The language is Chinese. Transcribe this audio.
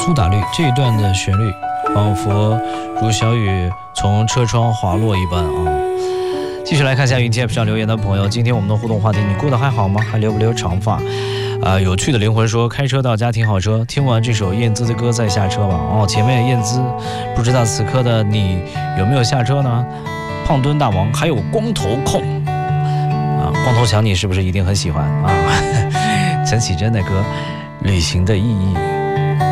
苏打绿这一段的旋律，仿佛如小雨从车窗滑落一般啊。继续来看一下云 TF 上留言的朋友，今天我们的互动话题，你过得还好吗？还留不留长发？有趣的灵魂说，开车到家停好车，听完这首燕姿的歌再下车吧。哦，前面燕姿，不知道此刻的你有没有下车呢？胖墩大王，还有光头控啊，光头强你是不是一定很喜欢啊？陈绮贞的歌《旅行的意义》。